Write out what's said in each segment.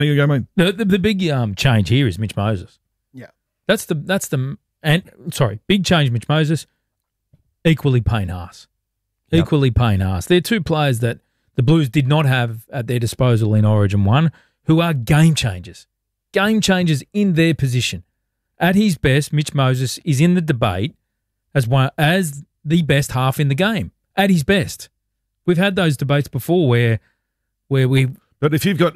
There you go, mate. The big change here is Mitch Moses. Yeah. Big change, Mitch Moses. Equally Payne Haas. Yep. Equally Payne Haas. They're two players that the Blues did not have at their disposal in Origin 1 who are game changers. Game changers in their position. At his best, Mitch Moses is in the debate as the best half in the game. At his best. We've had those debates before where we... But if you've got...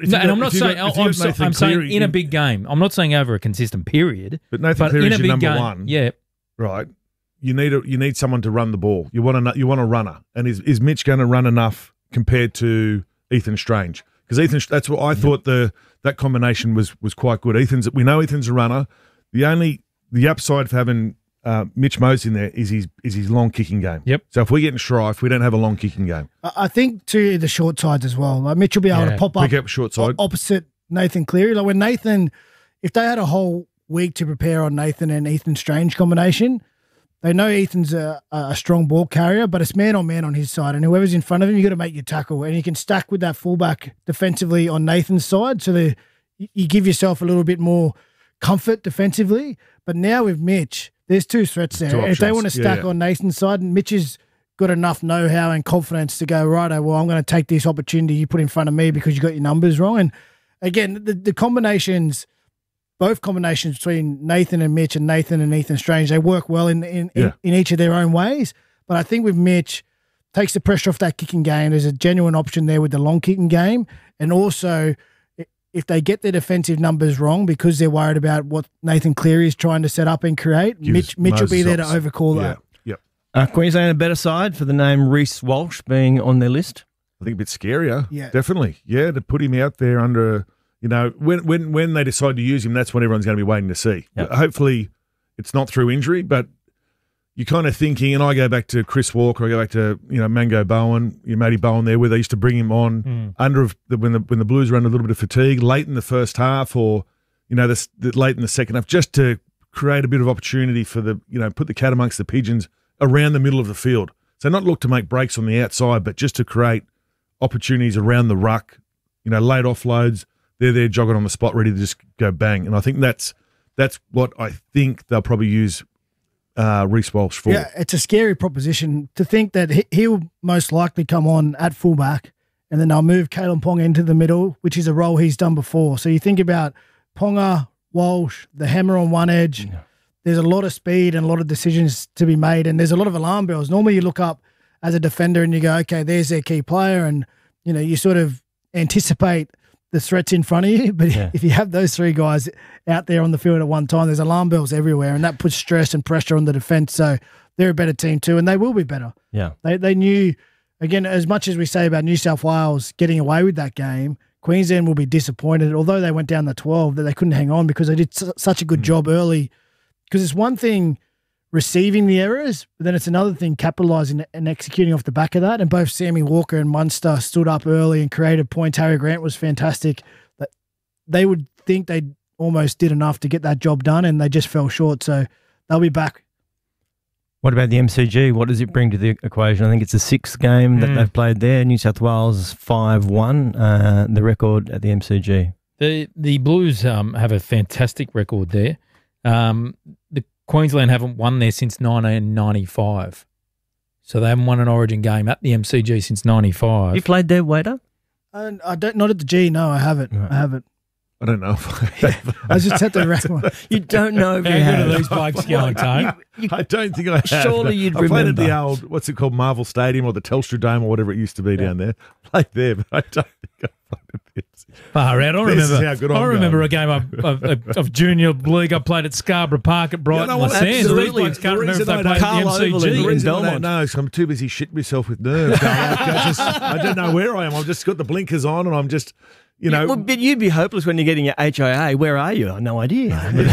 I'm saying in a big game. I'm not saying over a consistent period. But Nathan Cleary is your number one. Yeah. Right. You need someone to run the ball. You want a runner. And is Mitch going to run enough compared to Ethan Strange? Because that's what I thought that combination was quite good. We know Ethan's a runner. The upside for having Mitch Moses in there is his long kicking game. Yep. So if we get in strife, we don't have a long kicking game. I think to the short sides as well. Like Mitch will be able to pop up short side opposite Nathan Cleary. Like when Nathan, if they had a whole week to prepare on Nathan and Ethan Strange combination, they know Ethan's a strong ball carrier, but it's man on his side, and whoever's in front of him, you got to make your tackle, and you can stack with that fullback defensively on Nathan's side, so you give yourself a little bit more comfort defensively. But now with Mitch, there's two threats there. If they want to stack on Nathan's side, Mitch has got enough know-how and confidence to go, righto, well, I'm going to take this opportunity you put in front of me because you got your numbers wrong. And again, the combinations. Both combinations between Nathan and Mitch and Nathan and Ethan Strange, they work well in each of their own ways. But I think with Mitch, takes the pressure off that kicking game. There's a genuine option there with the long kicking game. And also, if they get their defensive numbers wrong because they're worried about what Nathan Cleary is trying to set up and create, Mitch will be there to overcall that. Yep. Queensland a better side for the name Reece Walsh being on their list? I think a bit scarier. Yeah. Definitely. Yeah, to put him out there under... when they decide to use him, that's what everyone's going to be waiting to see. Yep. Hopefully it's not through injury, but you're kind of thinking, and I go back to Chris Walker, I go back to, Mango Bowen, Matty Bowen there, where they used to bring him on when the Blues were under a little bit of fatigue, late in the first half or, late in the second half, just to create a bit of opportunity for put the cat amongst the pigeons around the middle of the field. So not look to make breaks on the outside, but just to create opportunities around the ruck, late offloads. They're there jogging on the spot, ready to just go bang. And I think that's what I think they'll probably use Reece Walsh for. Yeah, it's a scary proposition to think that he'll most likely come on at fullback and then they'll move Kalen Ponga into the middle, which is a role he's done before. So you think about Ponga, Walsh, the hammer on one edge. Yeah. There's a lot of speed and a lot of decisions to be made, and there's a lot of alarm bells. Normally you look up as a defender and you go, okay, there's their key player, and you sort of anticipate the threats in front of you, but if you have those three guys out there on the field at one time, there's alarm bells everywhere, and that puts stress and pressure on the defence. So they're a better team too, and they will be better. Yeah, they knew, again, as much as we say about New South Wales getting away with that game, Queensland will be disappointed, although they went down the 12, that they couldn't hang on because they did such a good job early. Because it's one thing receiving the errors, but then it's another thing capitalising and executing off the back of that. And both Sammy Walker and Munster stood up early and created points. Harry Grant was fantastic. They would think they almost did enough to get that job done, and they just fell short. So they'll be back. What about the MCG? What does it bring to the equation? I think it's the sixth game that they've played there. New South Wales 5-1, the record at the MCG. The Blues have a fantastic record there. The Queensland haven't won there since 1995. So they haven't won an Origin game at the MCG since 95. You played there, Wader? I don't. Not at the G. No, I haven't. Right. I haven't. I don't know. I just had to reckon. You don't know if you How good have. are these blokes going, Tone? I don't think I have. Surely you'd I played at remember. the old, what's it called, Marvel Stadium or the Telstra Dome or whatever it used to be down there. Played there, but I don't think I played at this. Far out. This is how good I'm remember going. a game of junior league I played at Scarborough Park at Brighton You know what? Sands. These Absolutely. blokes can't The remember if they reason played I at don't- the Carl MCG. Overland The reason I Belmont. don't know is I'm too busy shitting myself with nerves. I don't know where I am. I've just got the blinkers on and I'm just, Well, but you'd be hopeless when you're getting your HIA. Where are you? No idea.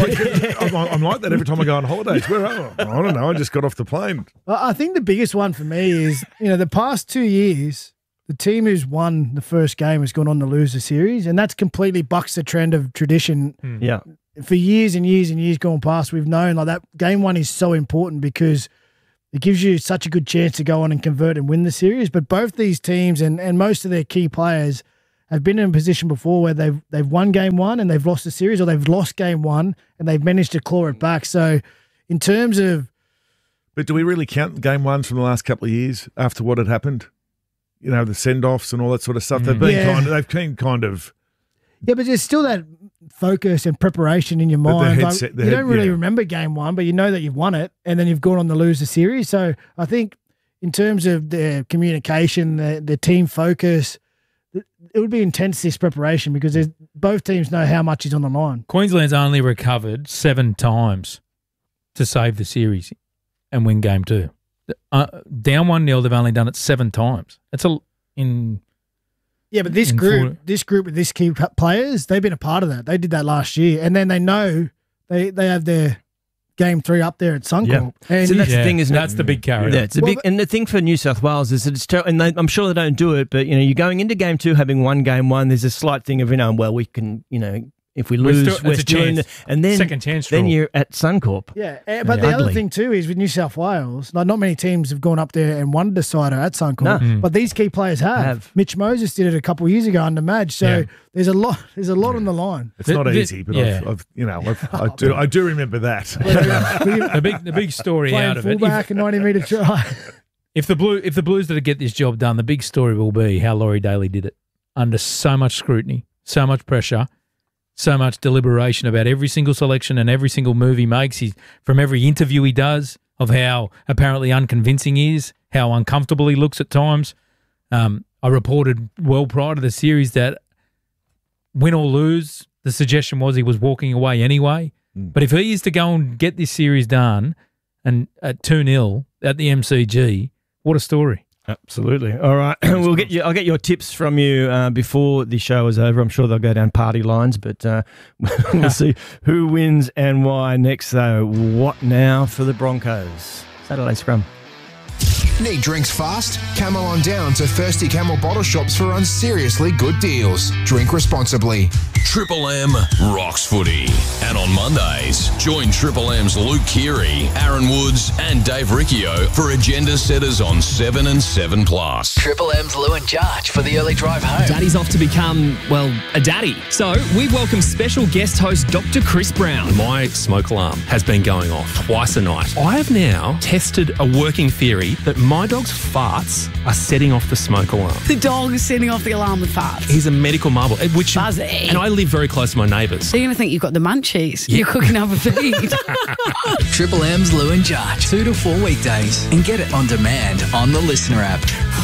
I'm like that every time I go on holidays. Where am I? I don't know. I just got off the plane. I think the biggest one for me is, the past 2 years, the team who's won the first game has gone on to lose the series, and that's completely bucks the trend of tradition. Yeah. For years and years and years gone past, we've known like that game one is so important because it gives you such a good chance to go on and convert and win the series. But both these teams and most of their key players have been in a position before where they've won game one and they've lost the series, or they've lost game one and they've managed to claw it back. So in terms of... But do we really count game ones from the last couple of years after what had happened? You know, the send-offs and all that sort of stuff. They've been kind of... Yeah, but there's still that focus and preparation in your mind. You don't really remember game one, but you know that you've won it, and then you've gone on to lose the series. So I think in terms of the communication, the team focus, it would be intense, this preparation, because both teams know how much is on the line. Queensland's only recovered 7 times to save the series and win game 2. Down 1-0, they've only done it 7 times. That's Yeah, but this group with this key players, they've been a part of that. They did that last year, and then they know they have their game 3 up there at Suncorp. Yeah. And so that's the thing, isn't it? That's the big carry. Yeah, it's and the thing for New South Wales is that it's and I'm sure they don't do it, but you're going into game 2 having won game 1. There's a slight thing of we can if we lose, we're still in and then second chance. Then you're at Suncorp. Yeah, but the other thing too is with New South Wales, not many teams have gone up there and won a decider at Suncorp, but these key players have. Mitch Moses did it a couple of years ago under Madge, so there's a lot on the line. It's not easy, but I do remember that. the big story playing out of it. Fullback and 90-metre try. If the Blues are to get this job done, the big story will be how Laurie Daly did it under so much scrutiny, so much pressure. So much deliberation about every single selection and every single move he makes. From every interview he does, of how apparently unconvincing he is, how uncomfortable he looks at times. I reported well prior to the series that win or lose, the suggestion was he was walking away anyway. But if he is to go and get this series done and at 2-0 at the MCG, what a story. Absolutely. All right. I'll get your tips from you before the show is over. I'm sure they'll go down party lines, but we'll see who wins and why next. So what now for the Broncos? Saturday scrum. Need drinks fast? Camel on down to Thirsty Camel bottle shops for seriously good deals. Drink responsibly. Triple M rocks footy. And on Mondays, join Triple M's Luke Keary, Aaron Woods and Dave Riccio for agenda setters on 7 and 7+. Triple M's Lou and Jarch for the early drive home. Daddy's off to become, a daddy. So we welcome special guest host Dr. Chris Brown. My smoke alarm has been going off twice a night. I have now tested a working theory that my dog's farts are setting off the smoke alarm. The dog is setting off the alarm with farts. He's a medical marvel. Buzzy. And I live very close to my neighbours. So you're going to think you've got the munchies. Yeah. You're cooking up a feed. Triple M's Lou and Jarch, 2 to 4 weekdays. And get it on demand on the Listener app.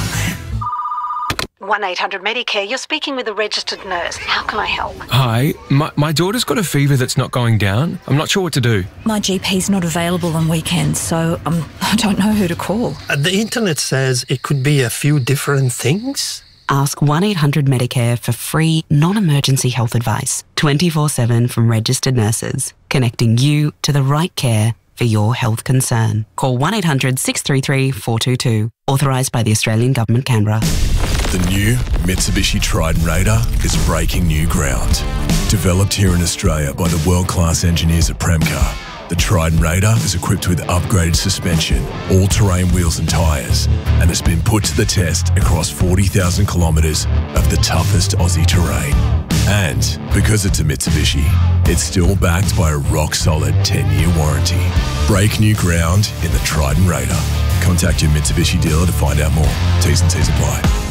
1-800-MEDICARE. You're speaking with a registered nurse. How can I help? Hi, my daughter's got a fever that's not going down. I'm not sure what to do. My GP's not available on weekends, so I don't know who to call. The internet says it could be a few different things. Ask 1-800-MEDICARE for free, non-emergency health advice, 24/7 from registered nurses, connecting you to the right care for your health concern. Call 1-800-633-422. Authorised by the Australian Government, Canberra. The new Mitsubishi Triton Raider is breaking new ground. Developed here in Australia by the world-class engineers at Premcar, the Triton Raider is equipped with upgraded suspension, all-terrain wheels and tyres, and has been put to the test across 40,000 kilometres of the toughest Aussie terrain. And because it's a Mitsubishi, it's still backed by a rock-solid 10-year warranty. Break new ground in the Triton Raider. Contact your Mitsubishi dealer to find out more. T's and C's apply.